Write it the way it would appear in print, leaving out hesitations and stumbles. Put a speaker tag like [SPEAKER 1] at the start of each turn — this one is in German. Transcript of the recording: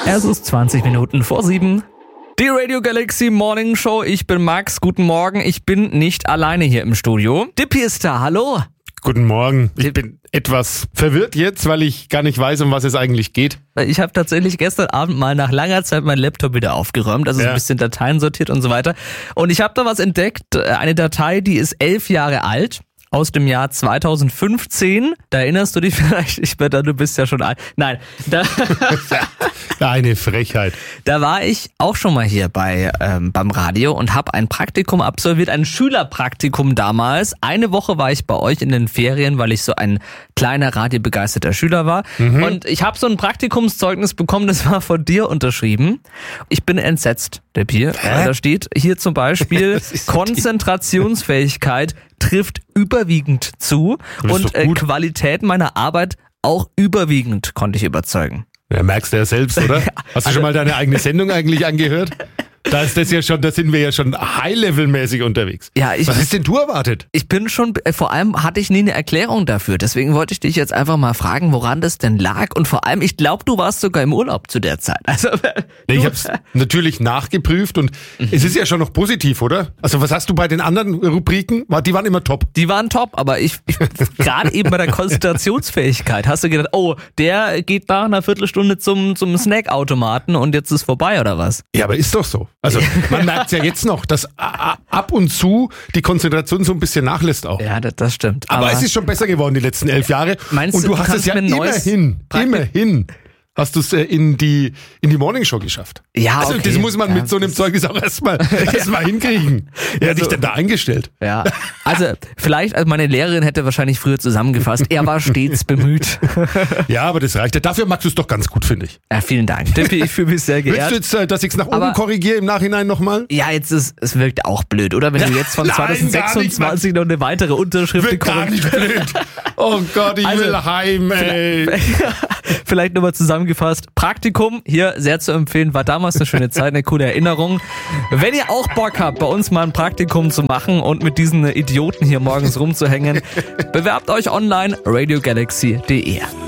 [SPEAKER 1] Es ist 20 Minuten vor 7. Die Radio Galaxy Morning Show. Ich bin Max. Guten Morgen. Ich bin nicht alleine hier im Studio. Dippy ist da. Hallo.
[SPEAKER 2] Guten Morgen. Ich bin etwas verwirrt jetzt, weil ich gar nicht weiß, um was es eigentlich geht.
[SPEAKER 1] Ich habe tatsächlich gestern Abend mal nach langer Zeit meinen Laptop wieder aufgeräumt, also ein bisschen Dateien sortiert und so weiter. Und ich habe da was entdeckt, eine Datei, die ist 11 Jahre alt. Aus dem Jahr 2015. Da erinnerst du dich vielleicht? Du bist ja schon alt. Nein.
[SPEAKER 2] Eine Frechheit.
[SPEAKER 1] Da war ich auch schon mal hier beim Radio und habe ein Praktikum absolviert, ein Schülerpraktikum damals. Eine Woche war ich bei euch in den Ferien, weil ich so ein kleiner radiobegeisterter Schüler war. Und ich habe so ein Praktikumszeugnis bekommen, das war von dir unterschrieben. Ich bin entsetzt, der Bier. Da steht hier zum Beispiel Konzentrationsfähigkeit trifft überwiegend zu und Qualität meiner Arbeit auch überwiegend konnte ich überzeugen.
[SPEAKER 2] Ja, merkst du ja selbst, oder? Hast du schon mal deine eigene Sendung eigentlich angehört? Da sind wir ja schon High-Level-mäßig unterwegs.
[SPEAKER 1] Ja,
[SPEAKER 2] was hast denn du erwartet?
[SPEAKER 1] Ich bin schon, vor allem hatte ich nie eine Erklärung dafür. Deswegen wollte ich dich jetzt einfach mal fragen, woran das denn lag. Und vor allem, ich glaube, du warst sogar im Urlaub zu der Zeit. Also,
[SPEAKER 2] ich habe es natürlich nachgeprüft und es ist ja schon noch positiv, oder? Also was hast du bei den anderen Rubriken? Die waren immer top.
[SPEAKER 1] Die waren top, aber ich gerade eben bei der Konzentrationsfähigkeit hast du gedacht, oh, der geht nach einer Viertelstunde zum Snackautomaten und jetzt ist vorbei, oder was?
[SPEAKER 2] Ja, aber ist doch so. Also man merkt ja jetzt noch, dass ab und zu die Konzentration so ein bisschen nachlässt auch.
[SPEAKER 1] Ja, das stimmt.
[SPEAKER 2] Aber es ist schon besser geworden die letzten 11 Jahre.
[SPEAKER 1] Meinst
[SPEAKER 2] und
[SPEAKER 1] du
[SPEAKER 2] hast es ja immerhin hast du es in die Morningshow geschafft.
[SPEAKER 1] Ja,
[SPEAKER 2] also das muss man mit so einem Zeugnis auch erstmal hinkriegen. Wer hat dich denn da eingestellt?
[SPEAKER 1] Ja, also vielleicht, meine Lehrerin hätte wahrscheinlich früher zusammengefasst, er war stets bemüht.
[SPEAKER 2] Ja, aber das reicht ja. Dafür magst du es doch ganz gut, finde ich.
[SPEAKER 1] Ja, vielen Dank. Dippy, ich fühle mich sehr geehrt.
[SPEAKER 2] Willst du jetzt, dass ich es nach oben korrigiere im Nachhinein nochmal?
[SPEAKER 1] Ja, es wirkt auch blöd, oder? Wenn du jetzt von 2026 noch eine weitere Unterschrift
[SPEAKER 2] bekommst. Gar nicht blöd. Oh Gott, ich will heim, ey.
[SPEAKER 1] Vielleicht nochmal zusammengefasst. Praktikum, hier sehr zu empfehlen, war damals eine schöne Zeit, eine coole Erinnerung. Wenn ihr auch Bock habt, bei uns mal ein Praktikum zu machen und mit diesen Idioten hier morgens rumzuhängen, bewerbt euch online radiogalaxy.de.